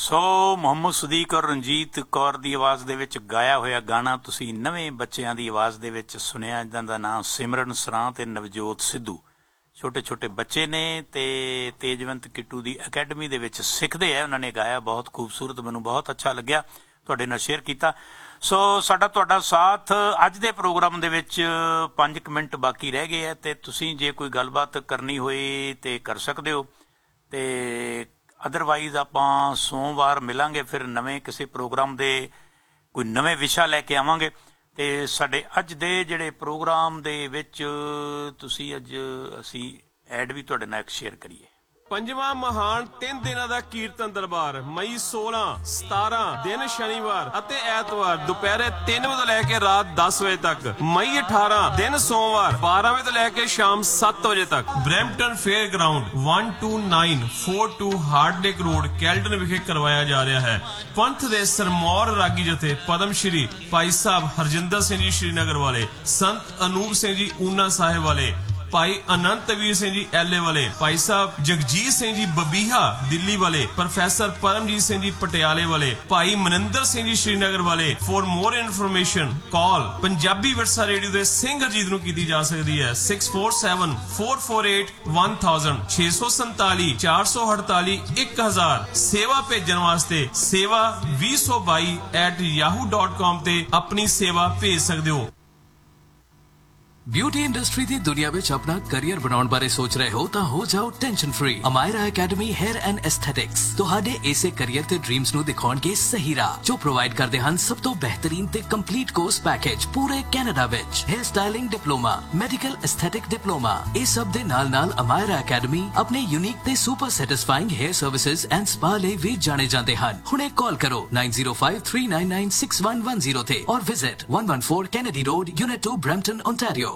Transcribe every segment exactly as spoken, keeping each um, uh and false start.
ਸੋ ਮੁਹੰਮਦ ਸਦੀਕ ਔਰ ਰਣਜੀਤ ਕੌਰ ਦੀ ਆਵਾਜ਼ ਦੇ ਵਿੱਚ ਗਾਇਆ ਹੋਇਆ ਗਾਣਾ ਤੁਸੀਂ ਨਵੇਂ ਬੱਚਿਆਂ ਦੀ ਆਵਾਜ਼ ਦੇ ਵਿੱਚ ਸੁਣਿਆ, ਜਿਨ੍ਹਾਂ ਦਾ ਨਾਮ ਸਿਮਰਨ ਸਰਾਂ ਤੇ ਨਵਜੋਤ ਸਿੱਧੂ। ਛੋਟੇ ਛੋਟੇ ਬੱਚੇ ਨੇ ਤੇ ਤੇਜਵੰਤ ਕਿੱਟੂ ਦੀ ਅਕੈਡਮੀ ਦੇ ਵਿੱਚ ਸਿੱਖਦੇ ਆ। ਉਹਨਾਂ ਨੇ ਗਾਇਆ ਬਹੁਤ ਖੂਬਸੂਰਤ, ਮੈਨੂੰ ਬਹੁਤ ਅੱਛਾ ਲੱਗਿਆ, ਤੁਹਾਡੇ ਨਾਲ ਸ਼ੇਅਰ ਕੀਤਾ। ਸੋ ਸਾਡਾ ਤੁਹਾਡਾ ਸਾਥ ਅੱਜ ਦੇ ਪ੍ਰੋਗਰਾਮ ਦੇ ਵਿੱਚ ਪੰਜ ਕੁ ਮਿੰਟ ਬਾਕੀ ਰਹਿ ਗਏ ਆ, ਤੇ ਤੁਸੀਂ ਜੇ ਕੋਈ ਗੱਲਬਾਤ ਕਰਨੀ ਹੋਏ ਤੇ ਕਰ ਸਕਦੇ ਹੋ, ਤੇ ਅਦਰਵਾਈਜ਼ ਆਪਾਂ ਸੋਮਵਾਰ ਮਿਲਾਂਗੇ ਫਿਰ ਨਵੇਂ ਕਿਸੇ ਪ੍ਰੋਗਰਾਮ ਦੇ ਕੋਈ ਨਵੇਂ ਵਿਸ਼ਾ ਲੈ ਕੇ ਆਵਾਂਗੇ। ਤੇ ਸਾਡੇ ਅੱਜ ਦੇ ਜਿਹੜੇ ਪ੍ਰੋਗਰਾਮ ਦੇ ਵਿੱਚ ਤੁਸੀਂ ਅੱਜ ਅਸੀਂ ਐਡ ਵੀ ਤੁਹਾਡੇ ਨਾਲ ਇੱਕ ਸ਼ੇਅਰ ਕਰੀਏ। ਪੰਜਵਾਂ ਮਹਾਨ ਤਿੰਨ ਦਿਨਾਂ ਦਾ ਕੀਰਤਨ ਦਰਬਾਰ ਮਈ ਸੋਲਾਂ ਸਤਾਰਾਂ ਦਿਨ ਸ਼ਨੀਵਾਰ ਅਤੇ ਐਤਵਾਰ ਦੁਪਹਿਰੇ ਤਿੰਨ ਵਜੇ ਤੋਂ ਲੈ ਕੇ ਰਾਤ ਦਸ ਵਜੇ ਤੱਕ। ਮਈ ਅਠਾਰਾਂ ਦਿਨ ਸੋਮਵਾਰ ਬਾਰਾਂ ਵਜੇ ਤੋਂ ਲੈ ਕੇ ਸ਼ਾਮ ਸੱਤ ਵਜੇ ਤੱਕ। ਬਰੈਂਪਟਨ ਫੇਅਰ ਗਰਾਊਂਡ ਇੱਕ ਦੋ ਨੌਂ ਚਾਰ ਦੋ ਹਾਰਡਲੇਕ ਰੋਡ ਕੈਲਟਨ ਵਿਖੇ ਕਰਵਾਇਆ ਜਾ ਰਿਹਾ ਹੈ। ਪੰਥ ਦੇ ਸਰਮੌਰ ਰਾਗੀ ਜਥੇ ਪਦਮ ਸ਼੍ਰੀ ਭਾਈ ਸਾਹਿਬ ਹਰਜਿੰਦਰ ਸਿੰਘ ਜੀ ਸ਼੍ਰੀਨਗਰ ਵਾਲੇ, ਸੰਤ ਅਨੂਪ ਸਿੰਘ ਜੀ ਊਨਾ ਸਾਹਿਬ ਵਾਲੇ, ਭਾਈ ਅਨੰਤ ਵੀਰ ਸਿੰਘ ਜੀ ਐਲੇ ਵਾਲੇ, ਭਾਈ ਸਾਹਿਬ ਜਗਜੀਤ ਸਿੰਘ ਜੀ ਬਬੀਹਾ ਦਿੱਲੀ ਵਾਲੇ, ਪ੍ਰੋਫੈਸਰ ਪਰਮਜੀਤ ਸਿੰਘ ਜੀ ਪਟਿਆਲੇ ਵਾਲੇ, ਭਾਈ ਮਨਿੰਦਰ ਸਿੰਘ ਜੀ ਸ਼੍ਰੀਨਗਰ ਵਾਲੇ। ਫॉर ਮੋਰ ਇਨਫੋਰਮੇਸ਼ਨ ਕਾਲ ਪੰਜਾਬੀ ਵਿਰਸਾ ਰੇਡੀਓ ਦੇ ਸਿੰਘ ਹਰਜੀਤ ਨੂੰ ਕੀਤੀ ਜਾ ਸਕਦੀ ਹੈ ਛੇ ਚਾਰ ਸੱਤ ਚਾਰ ਚਾਰ ਅੱਠ ਇੱਕ ਹਜ਼ਾਰ ਛੇ ਸੌ ਸੰਤਾਲੀ ਚਾਰ ਸੌ ਅਠਤਾਲੀ ਇੱਕ ਹਜ਼ਾਰ। ਸੇਵਾ ਭੇਜਣ ਵਾਸਤੇ ਸੇਵਾ ਵੀਹ ਸੌ ਬਾਈ ਐਟ ਯਾਹੂ ਡਾਟ ਕਾਮ ਤੇ ਆਪਣੀ ਸੇਵਾ ਭੇਜ ਸਕਦੇ ਹੋ। ब्यूटी इंडस्ट्री की दुनिया में अपना करियर बनाने बारे सोच रहे हो तो हो जाओ tension free. Amayra academy hair and aesthetics तुहाडे इसे करियर ते ड्रीम्स नु दिखाउण के सही राह, जो प्रोवाइड करदे हन सब तो बेहतरीन ते कंप्लीट कोर्स पैकेज पूरे कैनेडा विच। Hair styling diploma, medical aesthetic diploma, इस सब दे नाल नाल अमायरा अकेडमी अपने यूनिक ते super satisfying hair services and spa लई भी जाने जाते हन। हुणे कॉल करो nine zero five three nine nine six one one zero ते और visit one one four Kennedy road unit to Brampton Ontario.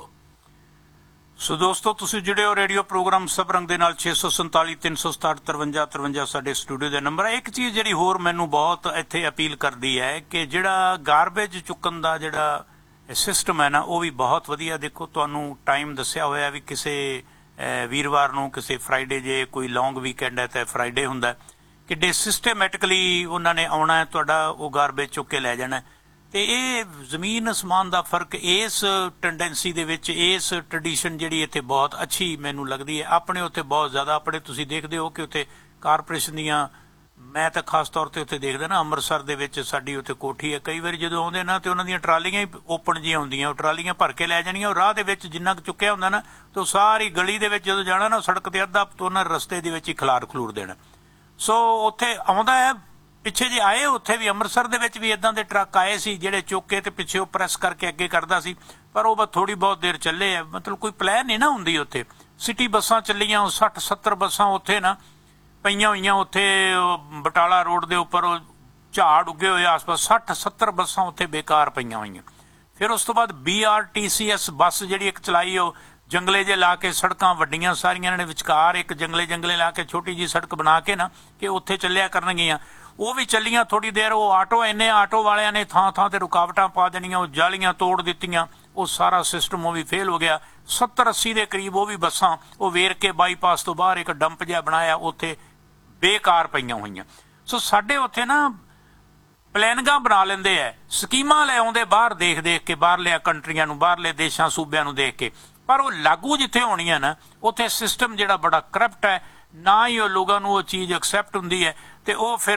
ਸੋ ਦੋਸਤੋ ਤੁਸੀਂ ਜੁੜੇ ਹੋ ਰੇਡੀਓ ਪ੍ਰੋਗਰਾਮ ਸਭ ਰੰਗ ਦੇ ਨਾਲ ਛੇ ਸੌ ਸੰਤਾਲੀ ਤਿੰਨ ਸੌ ਸਤਾਹਠ ਤਰਵੰਜਾ ਤਰਵੰਜਾ ਸਾਡੇ ਸਟੂਡੀਓ ਦਾ ਨੰਬਰ ਹੈ। ਇੱਕ ਚੀਜ਼ ਜਿਹੜੀ ਹੋਰ ਮੈਨੂੰ ਬਹੁਤ ਇੱਥੇ ਅਪੀਲ ਕਰਦੀ ਹੈ ਕਿ ਜਿਹੜਾ ਗਾਰਬੇਜ ਚੁੱਕਣ ਦਾ ਜਿਹੜਾ ਸਿਸਟਮ ਹੈ ਨਾ, ਉਹ ਵੀ ਬਹੁਤ ਵਧੀਆ। ਦੇਖੋ ਤੁਹਾਨੂੰ ਟਾਈਮ ਦੱਸਿਆ ਹੋਇਆ ਵੀ ਕਿਸੇ ਵੀਰਵਾਰ ਨੂੰ, ਕਿਸੇ ਫਰਾਈਡੇ, ਜੇ ਕੋਈ ਲੌਂਗ ਵੀਕਐਂਡ ਹੈ ਤਾਂ ਫਰਾਈਡੇ ਹੁੰਦਾ, ਕਿੱਡੇ ਸਿਸਟੇਮੈਟਿਕਲੀ ਉਹਨਾਂ ਨੇ ਆਉਣਾ ਹੈ, ਤੁਹਾਡਾ ਉਹ ਗਾਰਬੇਜ ਚੁੱਕ ਕੇ ਲੈ ਜਾਣਾ। ਤੇ ਇਹ ਜ਼ਮੀਨ ਅਸਮਾਨ ਦਾ ਫਰਕ ਇਸ ਟੈਂਡੈਂਸੀ ਦੇ ਵਿੱਚ, ਇਸ ਟ੍ਰੈਡੀਸ਼ਨ ਜਿਹੜੀ ਇੱਥੇ ਬਹੁਤ ਅੱਛੀ ਮੈਨੂੰ ਲੱਗਦੀ ਹੈ। ਆਪਣੇ ਉੱਥੇ ਬਹੁਤ ਜ਼ਿਆਦਾ, ਆਪਣੇ ਤੁਸੀਂ ਦੇਖਦੇ ਹੋ ਕਿ ਉੱਥੇ ਕਾਰਪੋਰੇਸ਼ਨ ਦੀਆਂ, ਮੈਂ ਤਾਂ ਖਾਸ ਤੌਰ ਤੇ ਉੱਥੇ ਦੇਖਦਾ ਨਾ ਅੰਮ੍ਰਿਤਸਰ ਦੇ ਵਿੱਚ ਸਾਡੀ ਉੱਥੇ ਕੋਠੀ ਹੈ, ਕਈ ਵਾਰੀ ਜਦੋਂ ਆਉਂਦੇ ਨਾ ਤੇ ਉਹਨਾਂ ਦੀਆਂ ਟਰਾਲੀਆਂ ਹੀ ਓਪਨ ਜਿਹੀਆਂ ਹੁੰਦੀਆਂ, ਉਹ ਟਰਾਲੀਆਂ ਭਰ ਕੇ ਲੈ ਜਾਣੀਆਂ, ਉਹ ਰਾਹ ਦੇ ਵਿੱਚ ਜਿੰਨਾ ਕੁ ਚੁੱਕਿਆ ਹੁੰਦਾ ਨਾ ਤੇ ਉਹ ਸਾਰੀ ਗਲੀ ਦੇ ਵਿੱਚ ਜਦੋਂ ਜਾਣਾ ਨਾ ਸੜਕ ਤੇ ਅੱਧਾ ਤੋਂ ਉਹਨਾਂ ਰਸਤੇ ਦੇ ਵਿੱਚ ਹੀ ਖਲਾਰ ਖਲੂਰ ਦੇਣਾ। ਸੋ ਉੱਥੇ ਆਉਂਦਾ ਹੈ, ਪਿੱਛੇ ਜੇ ਆਏ ਉੱਥੇ ਵੀ ਅੰਮ੍ਰਿਤਸਰ ਦੇ ਵਿੱਚ ਵੀ ਇਦਾਂ ਦੇ ਟਰੱਕ ਆਏ ਸੀ ਜਿਹੜੇ ਚੁੱਕ ਕੇ ਤੇ ਪਿੱਛੇ ਉਹ ਪ੍ਰੈਸ ਕਰਕੇ ਅੱਗੇ ਕਰਦਾ ਸੀ, ਪਰ ਉਹ ਬਸ ਥੋੜੀ ਬਹੁਤ ਦੇਰ ਚੱਲੇ ਆ, ਮਤਲਬ ਕੋਈ ਪਲਾਨ ਨਹੀਂ ਨਾ ਹੁੰਦੀ। ਉੱਥੇ ਸਿਟੀ ਬੱਸਾਂ ਚੱਲੀਆਂ, ਉਹ ਸੱਠ ਸੱਤਰ ਬੱਸਾਂ ਉੱਥੇ ਨਾ ਪਈਆਂ ਹੋਈਆਂ, ਉੱਥੇ ਬਟਾਲਾ ਰੋਡ ਦੇ ਉੱਪਰ ਉਹ ਝਾੜ ਉੱਗੇ ਹੋਏ ਆਸ-ਪਾਸ ਸੱਠ ਸੱਤਰ ਬੱਸਾਂ ਉੱਥੇ ਬੇਕਾਰ ਪਈਆਂ ਹੋਈਆਂ। ਫਿਰ ਉਸ ਤੋਂ ਬਾਅਦ B R T C S ਬੱਸ ਜਿਹੜੀ ਇੱਕ ਚਲਾਈ, ਉਹ ਜੰਗਲੇ ਜੇ ਲਾ ਕੇ ਸੜਕਾਂ ਵੱਡੀਆਂ ਸਾਰੀਆਂ ਇਹਨਾਂ ਨੇ ਵਿਚਕਾਰ ਇੱਕ ਜੰਗਲੇ ਜੰਗਲੇ ਲਾ ਕੇ ਛੋਟੀ ਜਿਹੀ ਸੜਕ ਬਣਾ ਕੇ ਨਾ ਕਿ ਉੱਥੇ ਚੱਲਿਆ ਕਰਨਗੀਆਂ। ਉਹ ਵੀ ਚੱਲੀਆਂ ਥੋੜੀ ਦੇਰ, ਉਹ ਆਟੋ ਇੰਨੇ ਆਟੋ ਵਾਲਿਆਂ ਨੇ ਥਾਂ ਥਾਂ ਤੇ ਰੁਕਾਵਟਾਂ ਪਾ ਦੇਣੀਆਂ, ਉਹ ਜਾਲੀਆਂ ਤੋੜ ਦਿੱਤੀਆਂ, ਉਹ ਸਾਰਾ ਸਿਸਟਮ ਉਹ ਵੀ ਫੇਲ ਹੋ ਗਿਆ। ਸੱਤਰ ਅੱਸੀ ਦੇ ਕਰੀਬ ਉਹ ਵੀ ਬੱਸਾਂ ਉਹ ਵੇਰਕੇ ਬਾਈਪਾਸ ਤੋਂ ਬਾਹਰ ਇੱਕ ਡੰਪ ਜਿਹਾ ਬਣਾਇਆ, ਉੱਥੇ ਬੇਕਾਰ ਪਈਆਂ ਹੋਈਆਂ। ਸੋ ਸਾਡੇ ਉੱਥੇ ਨਾ ਪਲੈਨਿੰਗਾਂ ਬਣਾ ਲੈਂਦੇ ਆ, ਸਕੀਮਾਂ ਲੈ ਆਉਂਦੇ ਬਾਹਰ ਦੇਖ ਦੇਖ ਕੇ, ਬਾਹਰਲੇ ਕੰਟਰੀਆਂ ਨੂੰ, ਬਾਹਰਲੇ ਦੇਸ਼ਾਂ ਸੂਬਿਆਂ ਨੂੰ ਦੇਖ ਕੇ, ਪਰ ਉਹ ਲਾਗੂ ਜਿੱਥੇ ਹੋਣੀਆਂ ਨਾ ਉੱਥੇ ਸਿਸਟਮ ਜਿਹੜਾ ਬੜਾ ਕਰਪਟ ਹੈ, ਨਾ ਹੀ ਉਹ ਲੋਕਾਂ ਨੂੰ ਉਹ ਚੀਜ਼ ਐਕਸੈਪਟ ਹੁੰਦੀ ਹੈ ਤੇ ਉਹ ਫਿਰ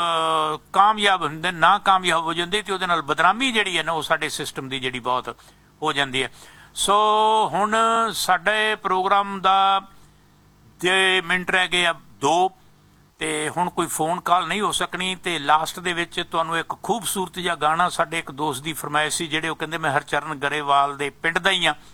ਕਾਮਯਾਬ ਹੁੰਦੇ, ਨਾ ਕਾਮਯਾਬ ਹੋ ਜਾਂਦੇ ਤੇ ਉਹਦੇ ਨਾਲ ਬਦਨਾਮੀ ਜਿਹੜੀ ਹੈ ਨਾ ਉਹ ਸਾਡੇ ਸਿਸਟਮ ਦੀ ਜਿਹੜੀ ਬਹੁਤ ਹੋ ਜਾਂਦੀ ਹੈ। ਸੋ ਹੁਣ ਸਾਡੇ ਪ੍ਰੋਗਰਾਮ ਦਾ ਜੇ ਮਿੰਟ ਰਹਿ ਗਏ ਆ ਦੋ, ਤੇ ਹੁਣ ਕੋਈ ਫੋਨ ਕਾਲ ਨਹੀਂ ਹੋ ਸਕਣੀ। ਤੇ ਲਾਸਟ ਦੇ ਵਿੱਚ ਤੁਹਾਨੂੰ ਇੱਕ ਖੂਬਸੂਰਤ ਜਿਹਾ ਗਾਣਾ ਸਾਡੇ ਇੱਕ ਦੋਸਤ ਦੀ ਫਰਮਾਇਸ਼ ਸੀ, ਜਿਹੜੇ ਉਹ ਕਹਿੰਦੇ ਮੈਂ ਹਰਚਰਨ ਗਰੇਵਾਲ ਦੇ ਪਿੰਡ ਦਾ ਹੀ ਹਾਂ,